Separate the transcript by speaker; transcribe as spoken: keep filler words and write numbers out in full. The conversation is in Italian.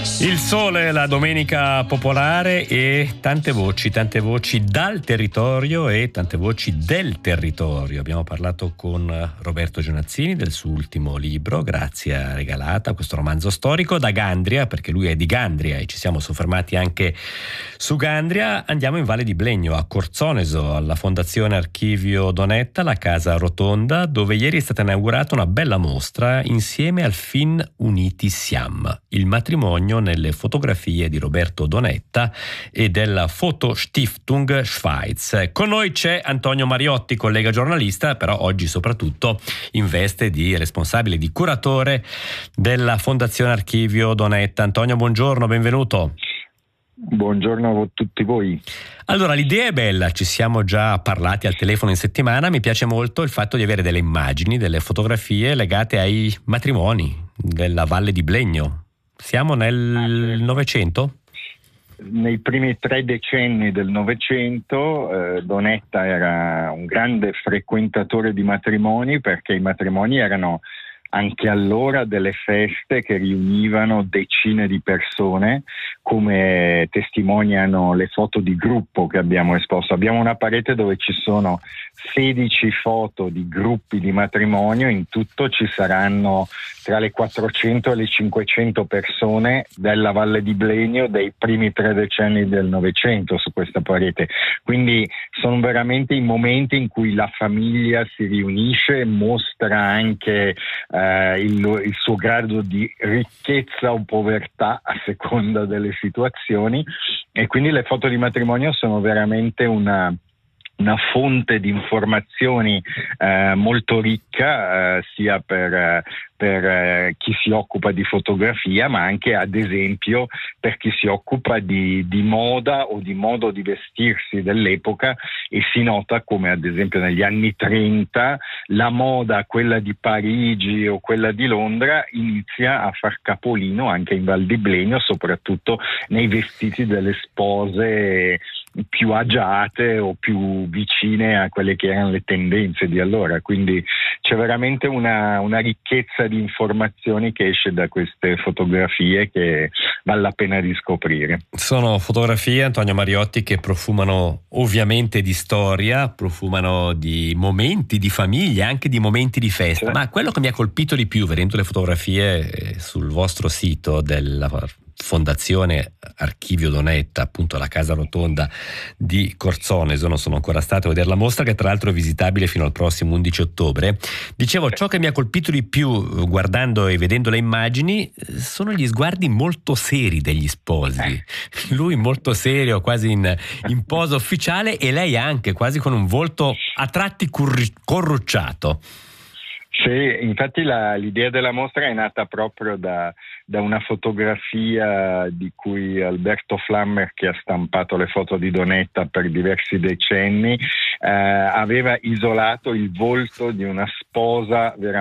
Speaker 1: Il sole, la domenica popolare e tante voci, tante voci dal territorio e tante voci del territorio. Abbiamo parlato con Roberto Gionazzini del suo ultimo libro, Grazia Regalata, questo romanzo storico da Gandria, perché lui è di Gandria e ci siamo soffermati anche su Gandria. Andiamo in Valle di Blegno, a Corzoneso, alla Fondazione Archivio Donetta, la Casa Rotonda, dove ieri è stata inaugurata una bella mostra insieme al film Uniti Siam, il matrimonio nelle fotografie di Roberto Donetta e della Fotostiftung Schweiz. Con noi c'è Antonio Mariotti, collega giornalista, però oggi soprattutto in veste di responsabile, di curatore della Fondazione Archivio Donetta. Antonio, buongiorno, benvenuto.
Speaker 2: Buongiorno a tutti voi.
Speaker 1: Allora, l'idea è bella, ci siamo già parlati al telefono in settimana. Mi piace molto il fatto di avere delle immagini, delle fotografie legate ai matrimoni della Valle di Blegno. Siamo nel Novecento?
Speaker 2: Nei primi tre decenni del Novecento eh, Donetta era un grande frequentatore di matrimoni, perché i matrimoni erano anche allora delle feste che riunivano decine di persone, come testimoniano le foto di gruppo che abbiamo esposto. Abbiamo una parete dove ci sono sedici foto di gruppi di matrimonio, in tutto ci saranno tra le quattrocento e le cinquecento persone della Valle di Blegno dei primi tre decenni del Novecento su questa parete. Quindi sono veramente i momenti in cui la famiglia si riunisce, mostra anche eh, il, il suo grado di ricchezza o povertà a seconda delle situazioni, e quindi le foto di matrimonio sono veramente una una fonte di informazioni eh, molto ricca, eh, sia per, eh, per eh, chi si occupa di fotografia, ma anche ad esempio per chi si occupa di, di moda o di modo di vestirsi dell'epoca, e si nota come ad esempio negli anni trenta la moda, quella di Parigi o quella di Londra, inizia a far capolino anche in Val di Blegno, soprattutto nei vestiti delle spose più agiate o più vicine a quelle che erano le tendenze di allora. Quindi c'è veramente una, una ricchezza di informazioni che esce da queste fotografie che vale la pena di scoprire.
Speaker 1: Sono fotografie, Antonio Mariotti, che profumano ovviamente di storia, profumano di momenti di famiglia, anche di momenti di festa. Sì. Ma quello che mi ha colpito di più vedendo le fotografie sul vostro sito della Fondazione Archivio Donetta, appunto la Casa Rotonda di Corzoneso, non sono ancora stato a vedere la mostra, che tra l'altro è visitabile fino al prossimo undici ottobre. Dicevo, ciò che mi ha colpito di più guardando e vedendo le immagini sono gli sguardi molto seri degli sposi. Lui molto serio, quasi in, in posa ufficiale, e lei anche quasi con un volto a tratti curri- corrucciato.
Speaker 2: Sì, infatti la, l'idea della mostra è nata proprio da, da una fotografia di cui Alberto Flammer, che ha stampato le foto di Donetta per diversi decenni, eh, aveva isolato il volto di una sposa veramente